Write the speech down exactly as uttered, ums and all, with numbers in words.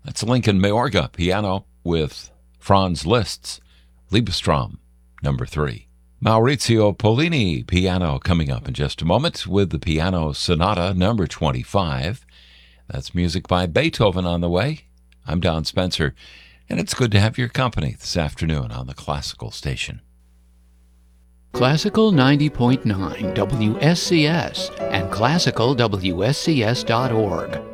That's Lincoln Mayorga piano with Franz Liszt's Liebestraum, number three. Maurizio Pollini piano coming up in just a moment with the Piano Sonata, number twenty-five. That's music by Beethoven on the way. I'm Don Spencer, and it's good to have your company this afternoon on the Classical Station. Classical ninety point nine W S C S and classical W S C S dot org.